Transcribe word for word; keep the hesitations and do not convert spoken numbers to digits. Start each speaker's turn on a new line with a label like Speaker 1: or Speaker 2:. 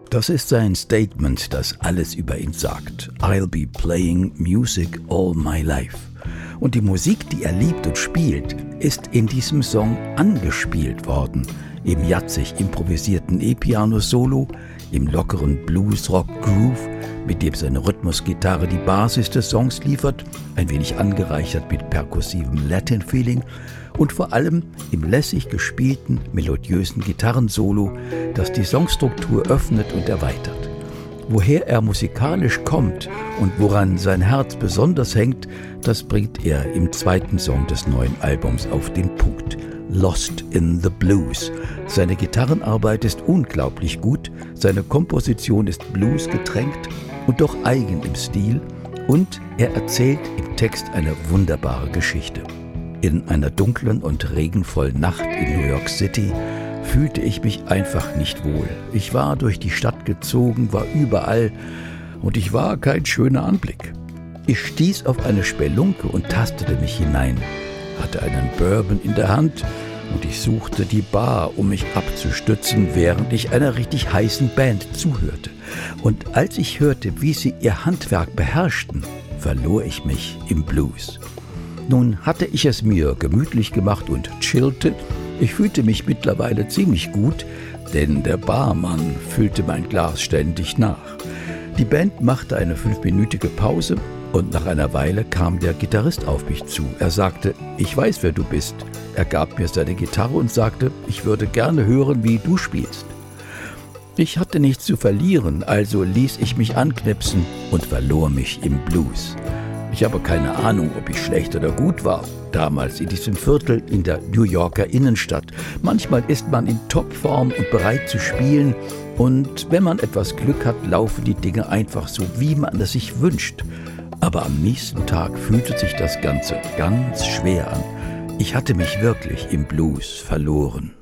Speaker 1: Das ist sein Statement, das alles über ihn sagt. I'll be playing music all my life. Und die Musik, die er liebt und spielt, ist in diesem Song angespielt worden. Im jatzig improvisierten E-Piano-Solo, im lockeren Blues-Rock-Groove, mit dem seine Rhythmusgitarre die Basis des Songs liefert, ein wenig angereichert mit perkussivem Latin-Feeling und vor allem im lässig gespielten, melodiösen Gitarrensolo, das die Songstruktur öffnet und erweitert. Woher er musikalisch kommt und woran sein Herz besonders hängt, das bringt er im zweiten Song des neuen Albums auf den Punkt. Lost in the Blues. Seine Gitarrenarbeit ist unglaublich gut, seine Komposition ist Blues getränkt und doch eigen im Stil und er erzählt im Text eine wunderbare Geschichte. In einer dunklen und regenvollen Nacht in New York City fühlte ich mich einfach nicht wohl. Ich war durch die Stadt gezogen, war überall und ich war kein schöner Anblick. Ich stieß auf eine Spelunke und tastete mich hinein, hatte einen Bourbon in der Hand und ich suchte die Bar, um mich abzustützen, während ich einer richtig heißen Band zuhörte. Und als ich hörte, wie sie ihr Handwerk beherrschten, verlor ich mich im Blues. Nun hatte ich es mir gemütlich gemacht und chillte. Ich fühlte mich mittlerweile ziemlich gut, denn der Barmann füllte mein Glas ständig nach. Die Band machte eine fünfminütige Pause und nach einer Weile kam der Gitarrist auf mich zu. Er sagte, ich weiß, wer du bist. Er gab mir seine Gitarre und sagte, ich würde gerne hören, wie du spielst. Ich hatte nichts zu verlieren, also ließ ich mich anknipsen und verlor mich im Blues. Ich habe keine Ahnung, ob ich schlecht oder gut war, damals in diesem Viertel in der New Yorker Innenstadt. Manchmal ist man in Topform und bereit zu spielen und wenn man etwas Glück hat, laufen die Dinge einfach so, wie man es sich wünscht. Aber am nächsten Tag fühlte sich das Ganze ganz schwer an. Ich hatte mich wirklich im Blues verloren.